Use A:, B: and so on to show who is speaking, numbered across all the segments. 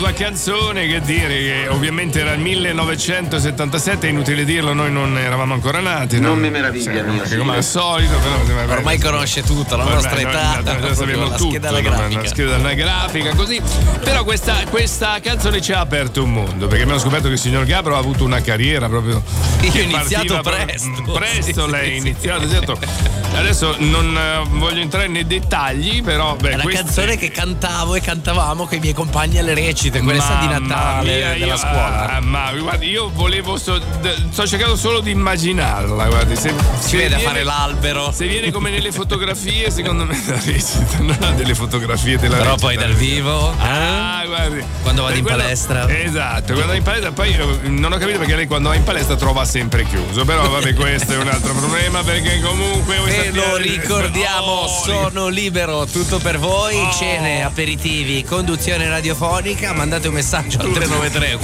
A: tua canzone, che dire, che ovviamente era il 1977, è inutile dirlo, noi non eravamo ancora nati.
B: Non mi meraviglia, mio
A: sì, come al solito, però
C: ormai conosce tutto, la nostra età,
A: noi sappiamo
C: la
A: tutto,
C: scheda anagrafica.
A: la scheda anagrafica, così. Però questa canzone ci ha aperto un mondo, perché abbiamo scoperto che il signor Gabbro ha avuto una carriera proprio.
C: Io ho iniziato presto.
A: Lei ha iniziato, certo. Adesso non voglio entrare nei dettagli, però
C: è una canzone che cantavo e cantavamo con i miei compagni alle recite, questa di Natale della scuola.
A: Ma guardi, io volevo sto cercando solo di immaginarla, guardi, se
C: vede viene, a fare l'albero.
A: Se viene come nelle fotografie, secondo me la recita non ha delle fotografie della
C: però
A: recita.
C: Poi dal vivo,
A: guardi,
C: quando vado in palestra.
A: Esatto, quando va in palestra, poi non ho capito perché lei quando va in palestra trova sempre chiuso, però vabbè, questo è un altro problema, perché comunque
C: lo ricordiamo, sono libero, tutto per voi, cene, aperitivi, conduzione radiofonica, mandate un messaggio al 393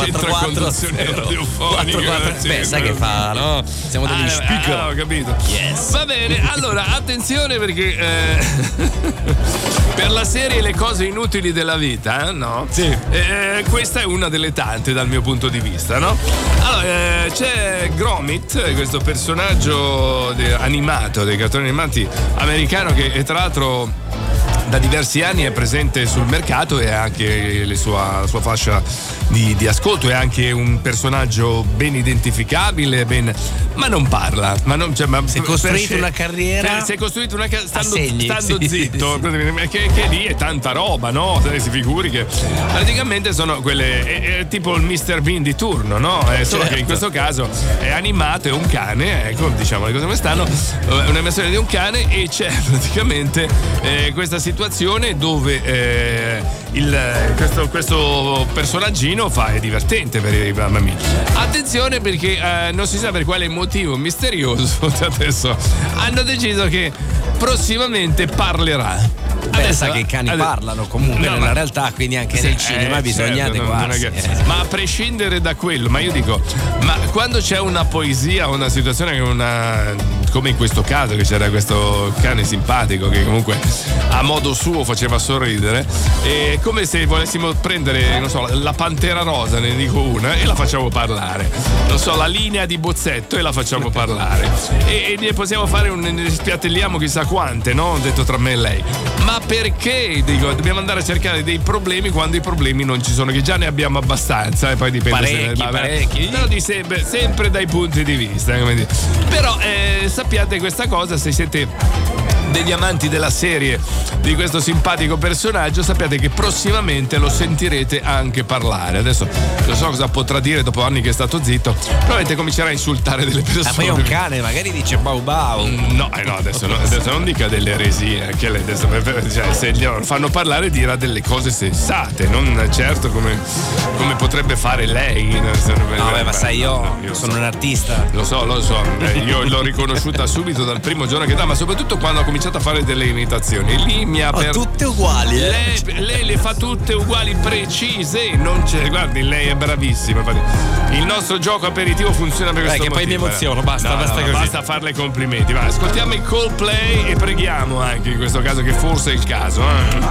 C: 444 beh, sai che fa, no? Siamo degli speaker.
A: Ho capito.
C: Yes.
A: Va bene, allora attenzione perché per la serie Le cose inutili della vita, no?
C: Sì.
A: Questa è una delle tante dal mio punto di vista, no? Allora, c'è Gromit, questo personaggio animato dei cartoni animati americano che tra l'altro da diversi anni è presente sul mercato e ha anche la sua fascia di ascolto, è anche un personaggio ben identificabile, ma non parla,
C: si è costruito una carriera,
A: stando zitto, che lì è tanta roba, no? Si figuri che praticamente sono quelle è tipo il Mr. Bean di turno, no? Solo che in questo caso è animato, è un cane, ecco, diciamo le cose come stanno, un'animazione di un cane, e c'è praticamente questa situazione dove questo personaggino è divertente per i bambini. Attenzione perché non si sa per quale motivo misterioso adesso hanno deciso che prossimamente parlerà.
C: Pensa che i cani parlano comunque nella realtà, quindi anche nel cinema bisogna adeguarsi.
A: Ma a prescindere da quello, ma io dico, ma quando c'è una poesia o una situazione come in questo caso, che c'era questo cane simpatico che comunque a modo suo faceva sorridere, è come se volessimo prendere, non so, la Pantera Rosa, ne dico una, e la facciamo parlare, non so, la linea di Bozzetto e la facciamo parlare, e ne possiamo fare ne spiattelliamo chissà quante, no? Ho detto tra me e lei. Ma perché dobbiamo andare a cercare dei problemi quando i problemi non ci sono, che già ne abbiamo abbastanza, e poi dipende
C: parecchi.
A: Però sempre dai punti di vista, come dire. Però sappiate questa cosa, se siete degli amanti della serie di questo simpatico personaggio, sappiate che prossimamente lo sentirete anche parlare. Adesso non so cosa potrà dire dopo anni che è stato zitto, probabilmente comincerà a insultare delle persone.
C: Poi è un cane, magari dice bau bau.
A: No, adesso non dica delle eresie, anche lei adesso, cioè, se gli fanno parlare dirà delle cose sensate, non certo come potrebbe fare lei.
C: Ma sai, io sono un artista.
A: Lo so, io l'ho riconosciuta subito dal primo giorno che dà, ma soprattutto quando ha cominciato a fare delle imitazioni, lì mi ha
C: tutte uguali.
A: Lei le fa tutte uguali, precise, non c'è, guardi, lei è bravissima. Il nostro gioco aperitivo funziona per questo motivo.
C: Poi mi emoziono, basta così.
A: Basta farle complimenti. Va, ascoltiamo i Coldplay e preghiamo anche in questo caso che forse è il caso.